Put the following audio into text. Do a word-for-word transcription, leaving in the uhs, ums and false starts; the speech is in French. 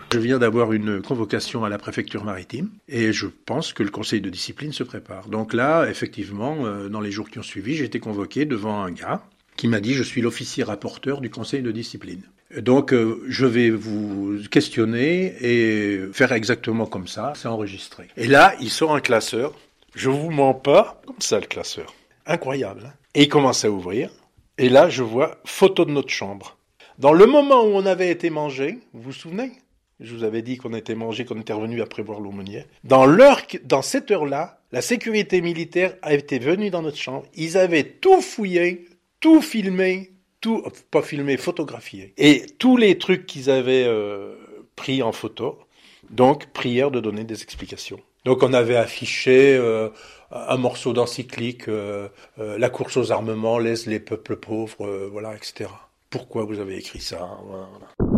Je viens d'avoir une convocation à la préfecture maritime et je pense que le conseil de discipline se prépare. Donc là, effectivement, euh, dans les jours qui ont suivi, j'ai été convoqué devant un gars qui m'a dit « Je suis l'officier rapporteur du conseil de discipline ». Donc euh, je vais vous questionner et faire exactement comme ça, c'est enregistré. Et là, il sort un classeur, je vous mens pas, comme ça le classeur. Incroyable, hein. Et il commence à ouvrir, et là je vois photo de notre chambre. Dans le moment où on avait été mangé, vous vous souvenez ? Je vous avais dit qu'on était mangé, qu'on était revenu après voir l'aumônier. Dans l'heure, dans cette heure-là, la sécurité militaire a été venue dans notre chambre. Ils avaient tout fouillé, tout filmé, tout, pas filmé, photographié. Et tous les trucs qu'ils avaient euh, pris en photo. Donc, prière de donner des explications. Donc, on avait affiché euh, un morceau d'encyclique, euh, euh, la course aux armements laisse les peuples pauvres, euh, voilà, et cetera. Pourquoi vous avez écrit ça ? Voilà.